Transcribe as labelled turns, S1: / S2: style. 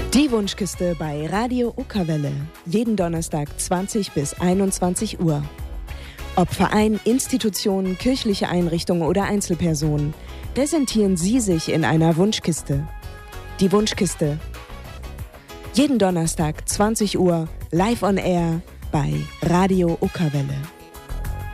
S1: Die Wunschkiste bei Radio Okerwelle. Jeden Donnerstag 20 bis 21 Uhr. Ob Verein, Institution, kirchliche Einrichtung oder Einzelperson, präsentieren Sie sich in einer Wunschkiste. Die Wunschkiste. Jeden Donnerstag 20 Uhr live on air bei Radio Okerwelle.